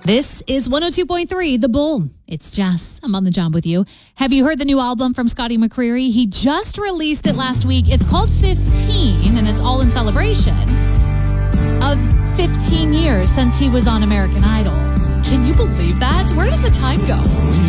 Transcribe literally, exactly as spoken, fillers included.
This is one oh two point three, The Bull. It's Jess. I'm on the job with you. Have you heard the new album from Scotty McCreery? He just released it last week. It's called fifteen, and it's all in celebration of fifteen years since he was on American Idol. Can you believe that? Where does the time go?